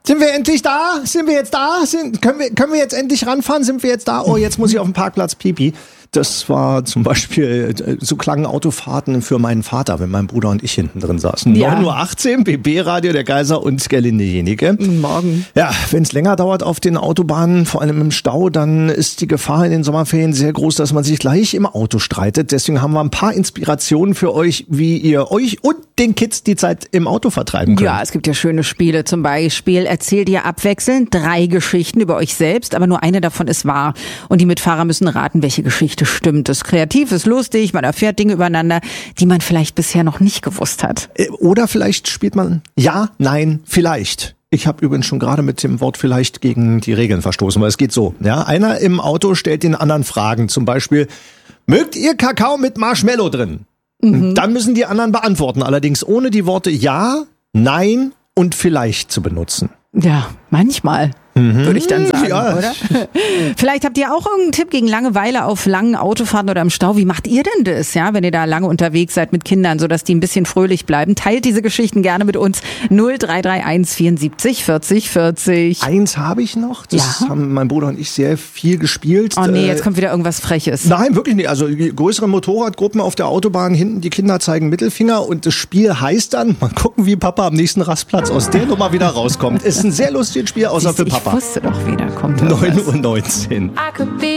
Sind wir endlich da? Sind wir jetzt da? Können wir jetzt endlich ranfahren? Sind wir jetzt da? Oh, jetzt muss ich auf dem Parkplatz pipi. Das war zum Beispiel, so klangen Autofahrten für meinen Vater, wenn mein Bruder und ich hinten drin saßen. Ja. 9.18 Uhr, BB-Radio, der Geiser und Gerlinde Jenike. Guten Morgen. Ja, wenn es länger dauert auf den Autobahnen, vor allem im Stau, dann ist die Gefahr in den Sommerferien sehr groß, dass man sich gleich im Auto streitet. Deswegen haben wir ein paar Inspirationen für euch, wie ihr euch und den Kids die Zeit im Auto vertreiben könnt. Ja, es gibt ja schöne Spiele. Zum Beispiel erzählt ihr abwechselnd 3 Geschichten über euch selbst, aber nur eine davon ist wahr. Und die Mitfahrer müssen raten, welche Geschichte stimmt. Das ist kreativ, ist lustig, man erfährt Dinge übereinander, die man vielleicht bisher noch nicht gewusst hat. Oder vielleicht spielt man ja, nein, vielleicht. Ich habe übrigens schon gerade mit dem Wort vielleicht gegen die Regeln verstoßen, weil es geht so. Ja, einer im Auto stellt den anderen Fragen, zum Beispiel, mögt ihr Kakao mit Marshmallow drin? Dann müssen die anderen beantworten, allerdings ohne die Worte ja, nein und vielleicht zu benutzen. Ja, manchmal. Würde ich dann sagen, ja. Oder? Vielleicht habt ihr auch irgendeinen Tipp gegen Langeweile auf langen Autofahrten oder im Stau. Wie macht ihr denn das, ja, wenn ihr da lange unterwegs seid mit Kindern, sodass die ein bisschen fröhlich bleiben? Teilt diese Geschichten gerne mit uns. 0331 74 40 40. Eins habe ich noch, das Ja? haben mein Bruder und ich sehr viel gespielt. Oh nee, jetzt kommt wieder irgendwas Freches. Nein, wirklich nicht. Also größere Motorradgruppen auf der Autobahn, hinten die Kinder zeigen Mittelfinger und das Spiel heißt dann, mal gucken, wie Papa am nächsten Rastplatz aus der Nummer wieder rauskommt. Ist ein sehr lustiges Spiel, außer für Papa. Ich wusste doch wieder, kommt 9:19 Uhr.